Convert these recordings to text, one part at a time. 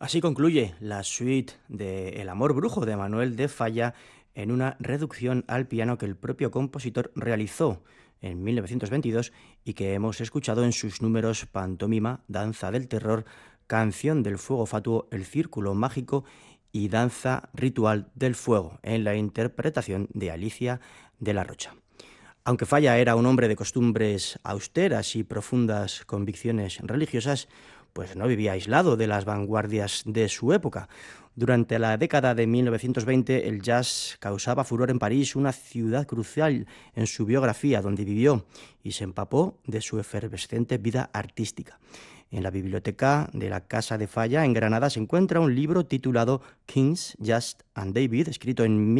Así concluye la suite de El amor brujo de Manuel de Falla en una reducción al piano que el propio compositor realizó en 1922 y que hemos escuchado en sus números Pantomima, Danza del Terror, Canción del Fuego Fatuo, El Círculo Mágico y Danza Ritual del Fuego, en la interpretación de Alicia de la Rocha. Aunque Falla era un hombre de costumbres austeras y profundas convicciones religiosas, pues no vivía aislado de las vanguardias de su época. Durante la década de 1920, el jazz causaba furor en París, una ciudad crucial en su biografía, donde vivió y se empapó de su efervescente vida artística. En la biblioteca de la Casa de Falla, en Granada, se encuentra un libro titulado Kings, Just and David, escrito en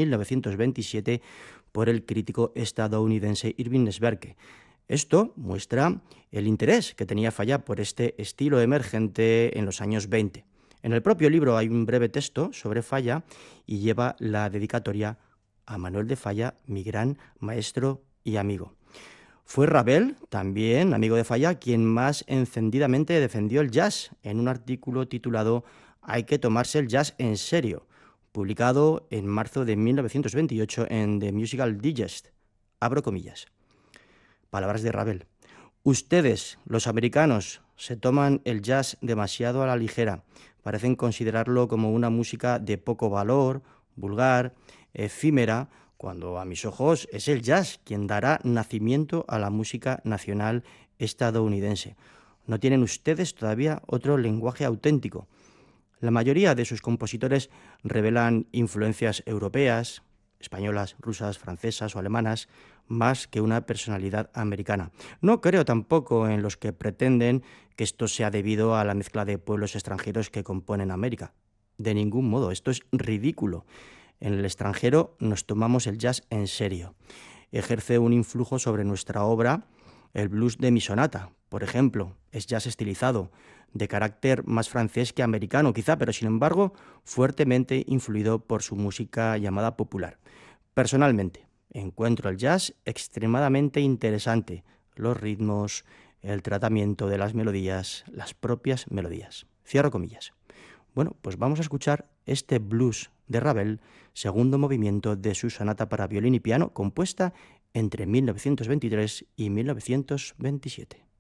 1927 por el crítico estadounidense Irving Sverke. Esto muestra el interés que tenía Falla por este estilo emergente en los años 20. En el propio libro hay un breve texto sobre Falla y lleva la dedicatoria a Manuel de Falla, mi gran maestro y amigo. Fue Ravel, también amigo de Falla, quien más encendidamente defendió el jazz en un artículo titulado Hay que tomarse el jazz en serio, publicado en marzo de 1928 en The Musical Digest. Abro comillas. Palabras de Ravel. Ustedes, los americanos, se toman el jazz demasiado a la ligera. Parecen considerarlo como una música de poco valor, vulgar, efímera, cuando a mis ojos es el jazz quien dará nacimiento a la música nacional estadounidense. No tienen ustedes todavía otro lenguaje auténtico. La mayoría de sus compositores revelan influencias europeas, españolas, rusas, francesas o alemanas, más que una personalidad americana. No creo tampoco en los que pretenden que esto sea debido a la mezcla de pueblos extranjeros que componen América. De ningún modo, esto es ridículo. En el extranjero nos tomamos el jazz en serio. Ejerce un influjo sobre nuestra obra el blues de mi sonata, por ejemplo, es jazz estilizado, de carácter más francés que americano quizá, pero sin embargo fuertemente influido por su música llamada popular. Personalmente, encuentro el jazz extremadamente interesante, los ritmos, el tratamiento de las melodías, las propias melodías. Cierro comillas. Bueno, pues vamos a escuchar este blues de Ravel, segundo movimiento de su sonata para violín y piano, compuesta entre 1923 y 1927.